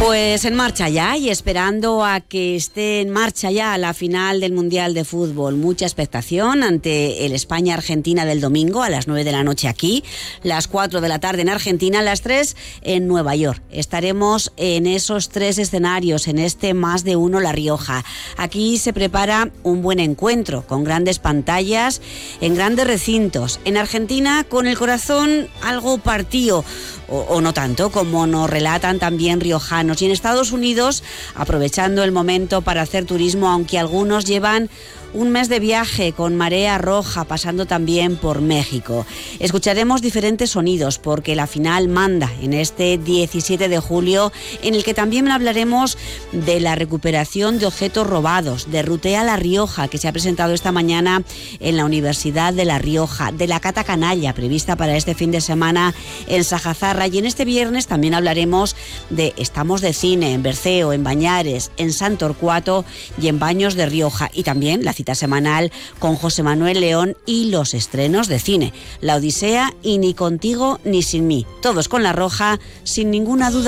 Pues en marcha ya y esperando a que esté en marcha ya la final del Mundial de Fútbol. Mucha expectación ante el España-Argentina del domingo a las 9 de la noche aquí, las 4 de la tarde en Argentina, las 3 en Nueva York. Estaremos en esos 3 escenarios, en este Más de Uno La Rioja. Aquí se prepara un buen encuentro con grandes pantallas, en grandes recintos. En Argentina con el corazón algo partido, o no tanto, como nos relatan también riojanos. Y en Estados Unidos, aprovechando el momento para hacer turismo, aunque algunos llevan un mes de viaje con marea roja, pasando también por México. Escucharemos diferentes sonidos porque la final manda en este 17 de julio, en el que también hablaremos de la recuperación de objetos robados, de Rutea La Rioja, que se ha presentado esta mañana en la Universidad de La Rioja, de la Cata Canalla, prevista para este fin de semana en Sajazarra, y en este viernes también hablaremos de Estamos de Cine en Berceo, en Bañares, en Sant Torquato y en Baños de Rioja, y también la cita semanal con José Manuel León y los estrenos de cine, La Odisea y Ni contigo ni sin mí, todos con La Roja, sin ninguna duda.